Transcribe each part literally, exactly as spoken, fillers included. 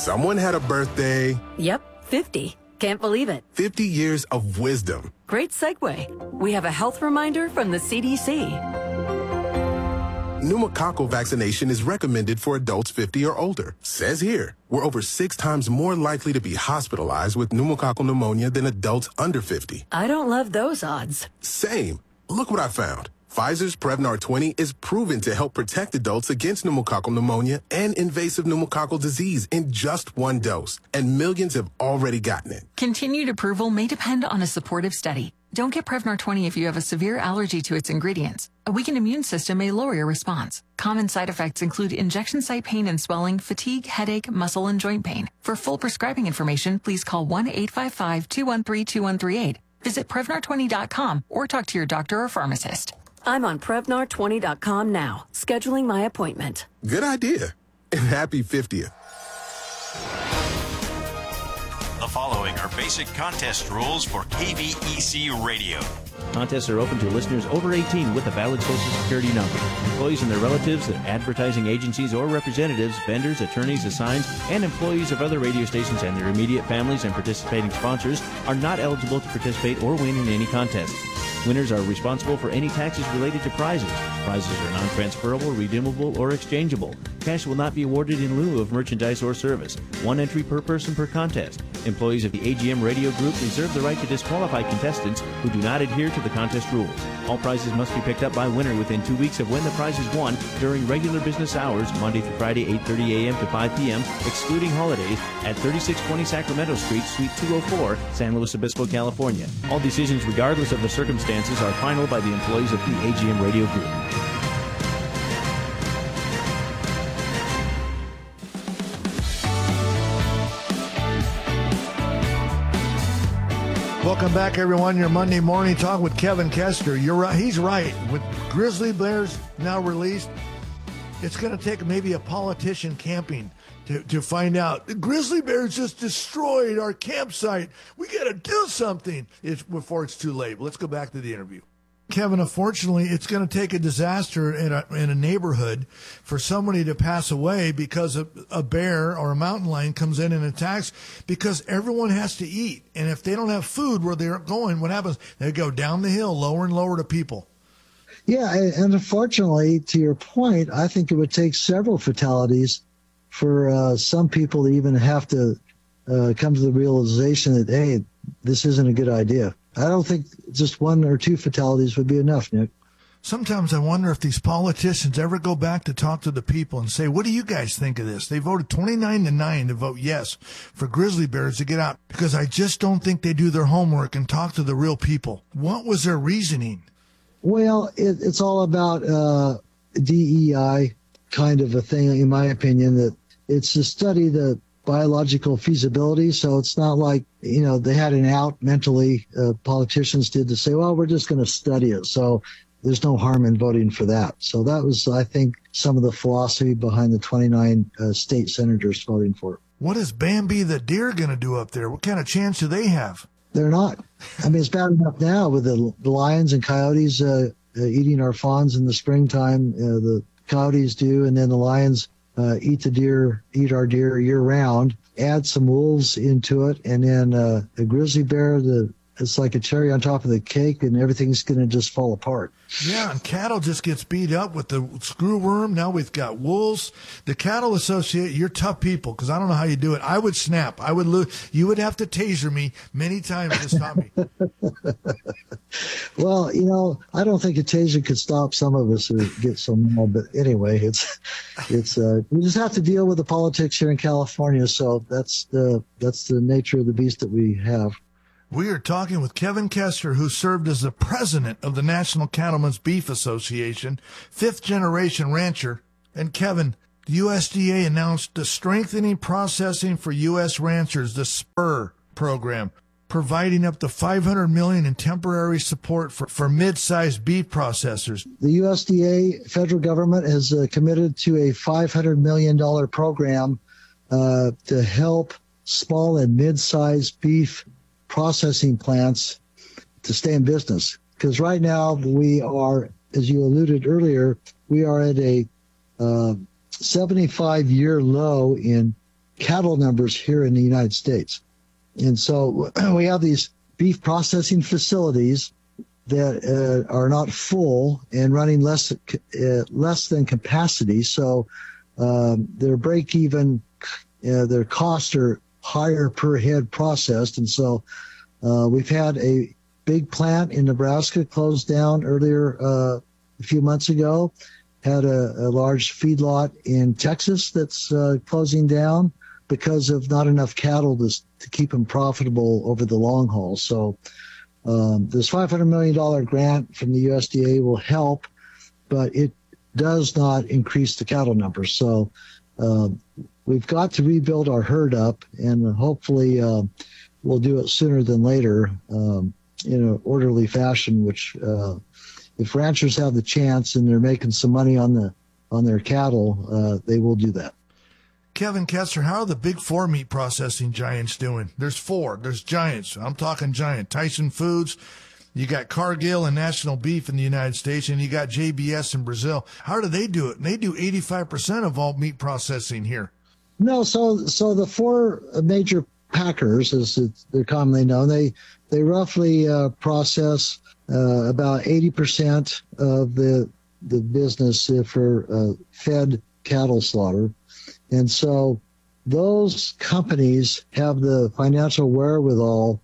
Someone had a birthday. Yep, fifty. Can't believe it. fifty years of wisdom. Great segue. We have a health reminder from the C D C. Pneumococcal vaccination is recommended for adults fifty or older. Says here, we're over six times more likely to be hospitalized with pneumococcal pneumonia than adults under fifty. I don't love those odds. Same. Look what I found. Pfizer's Prevnar twenty is proven to help protect adults against pneumococcal pneumonia and invasive pneumococcal disease in just one dose. And millions have already gotten it. Continued approval may depend on a supportive study. Don't get Prevnar twenty if you have a severe allergy to its ingredients. A weakened immune system may lower your response. Common side effects include injection site pain and swelling, fatigue, headache, muscle, and joint pain. For full prescribing information, please call one eight five five, two one three, two one three eight. Visit Prevnar twenty dot com or talk to your doctor or pharmacist. I'm on Prevnar twenty dot com now, scheduling my appointment. Good idea. And happy fiftieth. The following are basic contest rules for K V E C Radio. Contests are open to listeners over eighteen with a valid Social Security number. Employees and their relatives, advertising agencies or representatives, vendors, attorneys, assigns, and employees of other radio stations and their immediate families and participating sponsors are not eligible to participate or win in any contest. Winners are responsible for any taxes related to prizes. Prizes are non-transferable, redeemable, or exchangeable. Cash will not be awarded in lieu of merchandise or service. One entry per person per contest. Employees of the A G M Radio Group reserve the right to disqualify contestants who do not adhere to the contest rules. All prizes must be picked up by winner within two weeks of when the prize is won during regular business hours, Monday through Friday, eight thirty a.m. to five p.m., excluding holidays, at thirty-six twenty Sacramento Street, Suite two oh four, San Luis Obispo, California. All decisions, regardless of the circumstances, are final by the employees of the A G M Radio Group. Welcome back, everyone. Your Monday morning talk with Kevin Kester. You're right. He's right. With grizzly bears now released, it's going to take maybe a politician camping to, to find out. The grizzly bears just destroyed our campsite. We got to do something it's, before it's too late. But let's go back to the interview. Kevin, unfortunately, it's going to take a disaster in a, in a neighborhood for somebody to pass away because a, a bear or a mountain lion comes in and attacks, because everyone has to eat. And if they don't have food where they're going, what happens? They go down the hill, lower and lower to people. Yeah, and unfortunately, to your point, I think it would take several fatalities for uh, some people to even have to uh, come to the realization that, hey, this isn't a good idea. I don't think just one or two fatalities would be enough, Nick. Sometimes I wonder if these politicians ever go back to talk to the people and say, what do you guys think of this? They voted twenty-nine to nine to vote yes for grizzly bears to get out, because I just don't think they do their homework and talk to the real people. What was their reasoning? Well, it, it's all about uh, D E I kind of a thing, in my opinion, that it's to study the biological feasibility. So it's not like, you know, they had an out mentally, uh, politicians did, to say, well, we're just going to study it. So there's no harm in voting for that. So that was, I think, some of the philosophy behind the twenty-nine uh, state senators voting for it. What is Bambi the deer going to do up there? What kind of chance do they have? They're not. I mean, it's bad enough now with the, the lions and coyotes uh, uh, eating our fawns in the springtime. Uh, the coyotes do, and then the lions Uh, eat the deer, eat our deer year round, add some wolves into it, and then uh, a grizzly bear, the it's like a cherry on top of the cake, and everything's going to just fall apart. Yeah, and cattle just gets beat up with the screw worm. Now we've got wolves. The Cattle Associate, you're tough people, because I don't know how you do it. I would snap. I would lose. You would have to taser me many times to stop me. Well, you know, I don't think a taser could stop some of us who get so mad. But anyway, it's it's uh, we just have to deal with the politics here in California. So that's the that's the nature of the beast that we have. We are talking with Kevin Kester, who served as the president of the National Cattlemen's Beef Association, fifth-generation rancher. And Kevin, the U S D A announced the Strengthening Processing for U S Ranchers, the SPUR program, providing up to five hundred million dollars in temporary support for, for mid-sized beef processors. The U S D A, federal government, has uh, committed to a five hundred million dollars program uh, to help small and mid-sized beef processing plants to stay in business. Because right now we are, as you alluded earlier, we are at a uh, seventy-five year low in cattle numbers here in the United States. And so we have these beef processing facilities that uh, are not full and running less uh, less than capacity. So um, their break even, uh, their costs are higher per head processed. And so uh, we've had a big plant in Nebraska closed down earlier uh, a few months ago. Had a, a large feedlot in Texas that's uh, closing down because of not enough cattle to, to keep them profitable over the long haul. So um, this five hundred million dollars grant from the U S D A will help, but it does not increase the cattle numbers. So uh, we've got to rebuild our herd up, and hopefully uh, we'll do it sooner than later um, in an orderly fashion, which uh, if ranchers have the chance and they're making some money on the on their cattle, uh, they will do that. Kevin Kessler, how are the big four meat processing giants doing? There's four. There's giants. I'm talking giant. Tyson Foods, you got Cargill and National Beef in the United States, and you got J B S in Brazil. How do they do it? They do eighty-five percent of all meat processing here. No, so so the four major packers, as they're commonly known, they they roughly uh, process uh, about eighty percent of the the business for uh, fed cattle slaughter. And so those companies have the financial wherewithal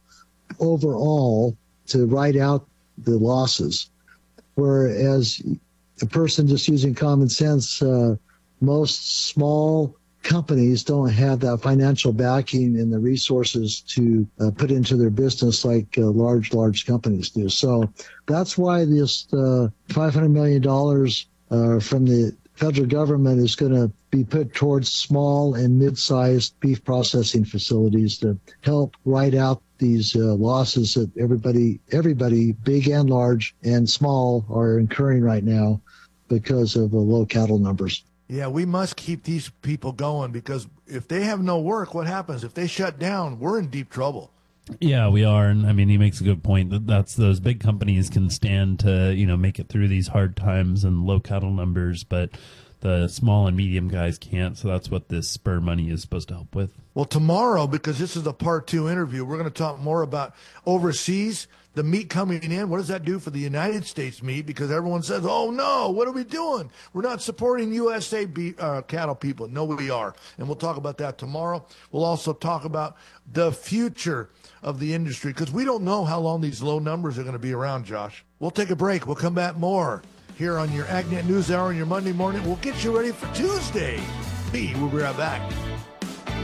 overall to write out the losses, whereas a person just using common sense, uh, most small companies don't have that financial backing and the resources to uh, put into their business like uh, large, large companies do. So that's why this uh, five hundred million dollars uh, from the federal government is going to be put towards small and mid-sized beef processing facilities to help write out these uh, losses that everybody, everybody, big and large and small, are incurring right now because of the low cattle numbers. Yeah, we must keep these people going, because if they have no work, what happens? If they shut down, we're in deep trouble. Yeah, we are. And I mean, he makes a good point that that's those big companies can stand to, you know, make it through these hard times and low cattle numbers, but the small and medium guys can't. So that's what this spur money is supposed to help with. Well, tomorrow, because this is a part two interview, we're going to talk more about overseas, the meat coming in. What does that do for the United States meat? Because everyone says, oh, no, what are we doing? We're not supporting U S A beef, uh, cattle people. No, we are. And we'll talk about that tomorrow. We'll also talk about the future of the industry, because we don't know how long these low numbers are going to be around, Josh. We'll take a break. We'll come back more here on your AgNet News Hour on your Monday morning. We'll get you ready for Tuesday. We'll be right back.